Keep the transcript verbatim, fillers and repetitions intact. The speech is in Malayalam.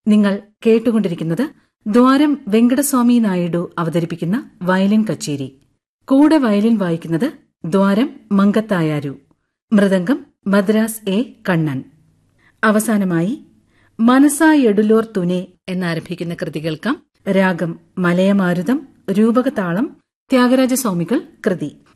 നിങ്ങൾ കേട്ടുകൊണ്ടിരിക്കുന്നത് ദ്വാരം വെങ്കടസ്വാമി നായിഡു അവതരിപ്പിക്കുന്ന വയലിൻ കച്ചേരി. കൂടെ വയലിൻ വായിക്കുന്നത് ദ്വാരം മങ്കത്തായാരു, മൃദംഗം മദ്രാസ് എ കണ്ണൻ. അവസാനമായി മനസായെടുലോർ തുനെ എന്നാരംഭിക്കുന്ന കൃതി കേൾക്കാം. രാഗം മലയമാരുതം, രൂപകതാളം ത്യാഗരാജസ്വാമികൾ കൃതി.